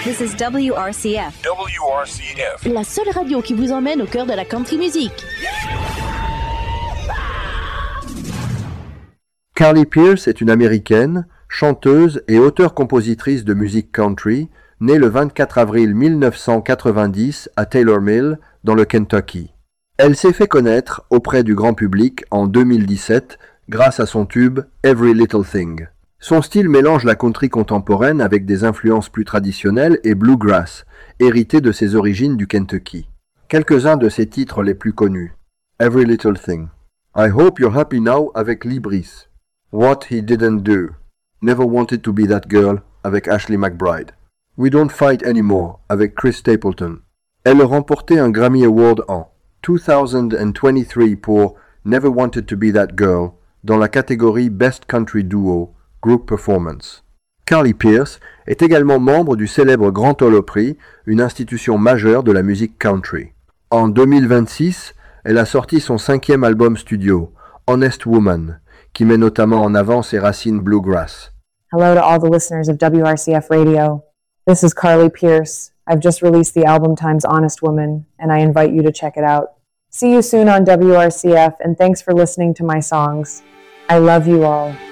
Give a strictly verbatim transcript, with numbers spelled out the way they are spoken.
This is W R C F. W R C F. La seule radio qui vous emmène au cœur de la country music. Carly Pearce est une Américaine, chanteuse et auteure-compositrice de musique country, née le vingt-quatre avril mille neuf cent quatre-vingt-dix à Taylor Mill, dans le Kentucky. Elle s'est fait connaître auprès du grand public en deux mille dix-sept grâce à son tube Every Little Thing. Son style mélange la country contemporaine avec des influences plus traditionnelles et bluegrass, héritées de ses origines du Kentucky. Quelques-uns de ses titres les plus connus. Every Little Thing. I Hope You're Happy Now avec Lee Brice. What He Didn't Do. Never Wanted to Be That Girl avec Ashley McBryde. We Don't Fight Anymore avec Chris Stapleton. Elle a remporté un Grammy Award en deux mille vingt-trois pour Never Wanted to Be That Girl dans la catégorie Best Country Duo, Group Performance. Carly Pearce est également membre du célèbre Grand Ole Opry, une institution majeure de la musique country. En deux mille vingt-six, elle a sorti son cinquième album studio, Honest Woman, qui met notamment en avant ses racines bluegrass. Hello to all the listeners of W R C F Radio. This is Carly Pearce. I've just released the album Times Honest Woman, and I invite you to check it out. See you soon on W R C F, and thanks for listening to my songs. I love you all.